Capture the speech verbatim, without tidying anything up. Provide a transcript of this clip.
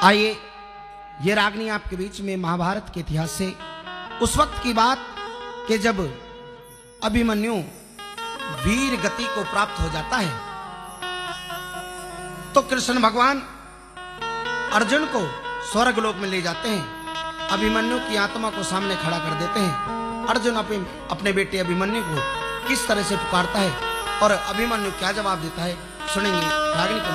आइए ये रागनी आपके बीच में महाभारत के इतिहास से उस वक्त की बात कि जब अभिमन्यु वीर गति को प्राप्त हो जाता है तो कृष्ण भगवान अर्जुन को स्वर्ग लोक में ले जाते हैं। अभिमन्यु की आत्मा को सामने खड़ा कर देते हैं। अर्जुन अपने अपने बेटे अभिमन्यु को किस तरह से पुकारता है और अभिमन्यु क्या जवाब देता है सुनेंगे रागनी को।